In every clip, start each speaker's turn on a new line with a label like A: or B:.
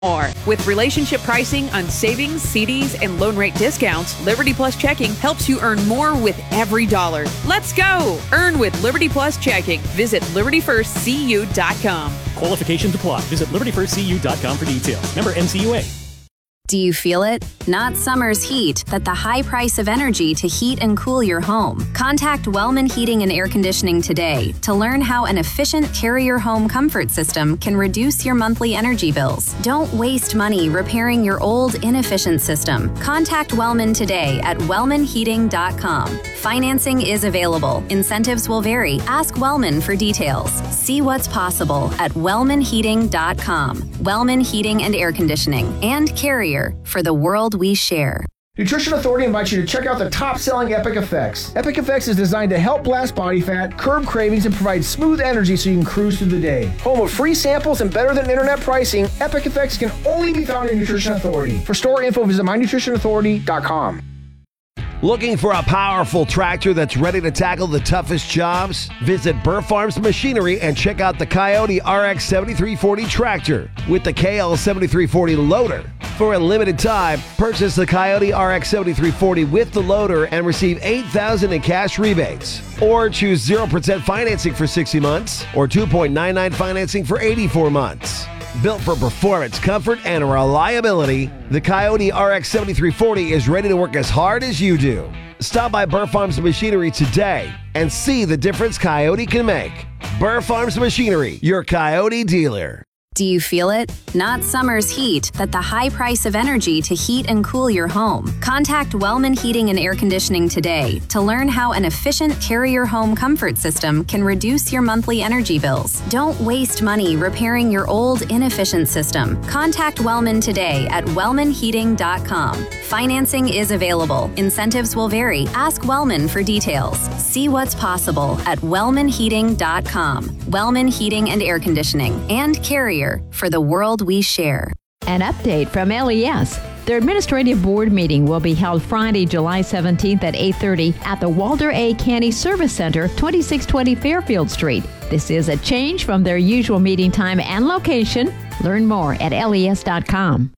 A: more. With relationship pricing on savings, CDs, and loan rate discounts, Liberty Plus Checking helps you earn more with every dollar. Let's go! Earn with Liberty Plus Checking. Visit LibertyFirstCU.com.
B: Qualifications apply. Visit LibertyFirstCU.com for details. Member NCUA.
C: Do you feel it? Not summer's heat, but the high price of energy to heat and cool your home. Contact Wellman Heating and Air Conditioning today to learn how an efficient Carrier home comfort system can reduce your monthly energy bills. Don't waste money repairing your old, inefficient system. Contact Wellman today at wellmanheating.com. Financing is available. Incentives will vary. Ask Wellman for details. See what's possible at wellmanheating.com. Wellman Heating and Air Conditioning and Carrier for the world we share.
D: Nutrition Authority invites you to check out the top-selling Epic Effects. Epic Effects is designed to help blast body fat, curb cravings, and provide smooth energy so you can cruise through the day. Home of free samples and better-than-internet pricing, Epic Effects can only be found in Nutrition Authority. For store info, visit mynutritionauthority.com.
E: Looking for a powerful tractor that's ready to tackle the toughest jobs? Visit Burr Farms Machinery and check out the Coyote RX 7340 tractor with the KL 7340 loader. For a limited time, purchase the Coyote RX 7340 with the loader and receive $8,000 in cash rebates. Or choose 0% financing for 60 months or 2.99 financing for 84 months. Built for performance, comfort, and reliability, the Coyote RX 7340 is ready to work as hard as you do. Stop by Burr Farms Machinery today and see the difference Coyote can make. Burr Farms Machinery, your Coyote dealer.
C: Do you feel it? Not summer's heat, but the high price of energy to heat and cool your home. Contact Wellman Heating and Air Conditioning today to learn how an efficient Carrier home comfort system can reduce your monthly energy bills. Don't waste money repairing your old, inefficient system. Contact Wellman today at wellmanheating.com. Financing is available. Incentives will vary. Ask Wellman for details. See what's possible at wellmanheating.com. Wellman Heating and Air Conditioning and Carrier for the world we share.
F: An update from LES. Their administrative board meeting will be held Friday, July 17th at 8:30 at the Walter A. Canny Service Center, 2620 Fairfield Street. This is a change from their usual meeting time and location. Learn more at les.com.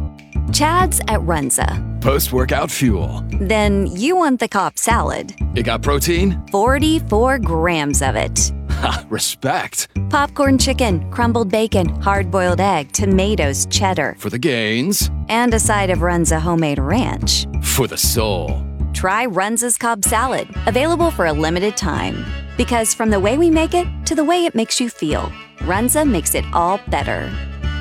G: Chad's at Runza.
H: Post-workout fuel.
G: Then you want the Cobb salad.
H: It got protein?
G: 44 grams of it.
H: Ha, respect.
G: Popcorn chicken, crumbled bacon, hard-boiled egg, tomatoes, cheddar.
H: For the gains.
G: And a side of Runza homemade ranch.
H: For the soul.
G: Try Runza's Cobb salad, available for a limited time. Because from the way we make it to the way it makes you feel, Runza makes it all better.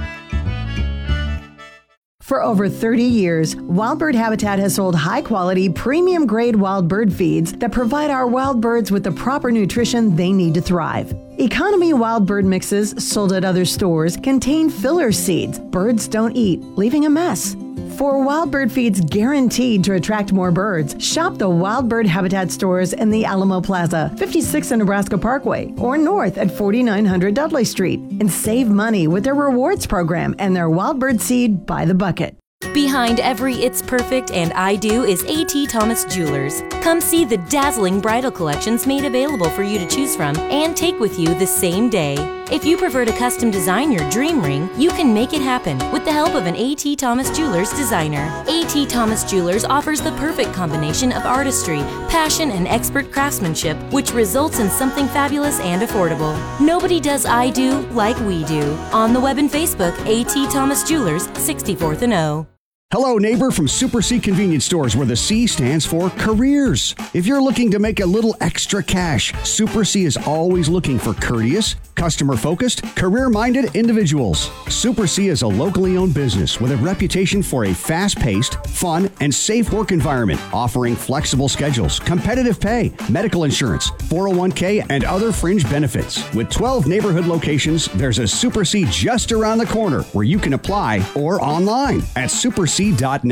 I: For over 30 years, Wild Bird Habitat has sold high-quality, premium-grade wild bird feeds that provide our wild birds with the proper nutrition they need to thrive. Economy wild bird mixes sold at other stores contain filler seeds birds don't eat, leaving a mess. For wild bird feeds guaranteed to attract more birds, shop the Wild Bird Habitat stores in the Alamo Plaza, 56 in Nebraska Parkway, or north at 4900 Dudley Street, and save money with their rewards program and their wild bird seed by the bucket.
J: Behind every It's Perfect and I Do is A.T. Thomas Jewelers. Come see the dazzling bridal collections made available for you to choose from and take with you the same day. If you prefer to custom design your dream ring, you can make it happen with the help of an A.T. Thomas Jewelers designer. A.T. Thomas Jewelers offers the perfect combination of artistry, passion, and expert craftsmanship, which results in something fabulous and affordable. Nobody does I Do like we do. On the web and Facebook, A.T. Thomas Jewelers, 64th and O.
K: Hello, neighbor from Super C Convenience Stores, where the C stands for careers. If you're looking to make a little extra cash, Super C is always looking for courteous, customer-focused, career-minded individuals. Super C is a locally owned business with a reputation for a fast-paced, fun, and safe work environment, offering flexible schedules, competitive pay, medical insurance, 401k, and other fringe benefits. With 12 neighborhood locations, there's a Super C just around the corner where you can apply or online at superc.net.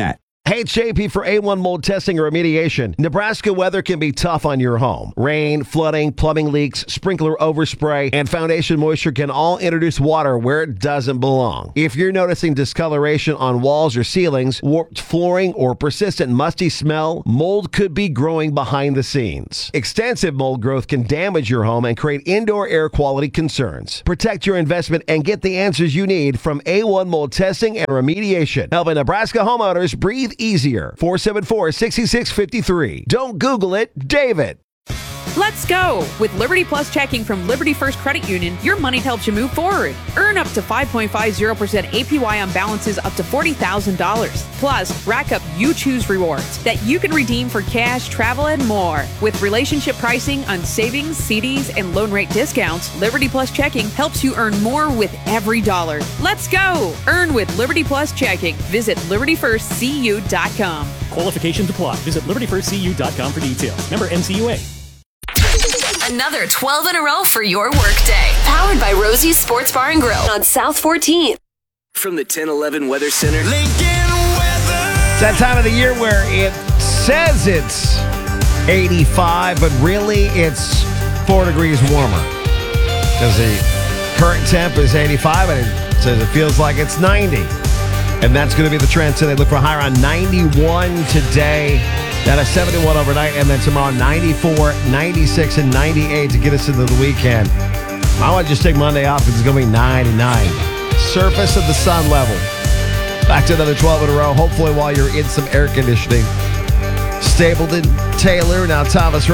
E: Hey, it's JP for A1 mold testing or remediation. Nebraska weather can be tough on your home. Rain, flooding, plumbing leaks, sprinkler overspray, and foundation moisture can all introduce water where it doesn't belong. If you're noticing discoloration on walls or ceilings, warped flooring, or persistent musty smell, mold could be growing behind the scenes. Extensive mold growth can damage your home and create indoor air quality concerns. Protect your investment and get the answers you need from A1 mold testing and remediation. Helping Nebraska homeowners breathe easier. 474-6653. Don't Google it, David.
A: Let's go! With Liberty Plus checking from Liberty First Credit Union, your money helps you move forward. Earn up to 5.50% APY on balances up to $40,000. Plus, rack up You Choose rewards that you can redeem for cash, travel, and more. With relationship pricing on savings, CDs, and loan rate discounts, Liberty Plus checking helps you earn more with every dollar. Let's go! Earn with Liberty Plus checking. Visit LibertyFirstCU.com.
B: Qualifications apply. Visit LibertyFirstCU.com for details. Member NCUA.
L: Another 12 in a row for your workday. Powered by Rosie's Sports Bar and Grill on South 14th.
M: From the 1011 Weather Center. Lincoln
E: Weather. It's that time of the year where it says it's 85, but really it's 4 degrees warmer. Because the current temp is 85, and it says it feels like it's 90. And that's going to be the trend. So they look for a high around 91 today. Then a 71 overnight, and then tomorrow 94, 96, and 98 to get us into the weekend. I want to just take Monday off because it's going to be 99. Surface of the sun level. Back to another 12 in a row, hopefully while you're in some air conditioning. Stapleton, Taylor, now Thomas Rhett.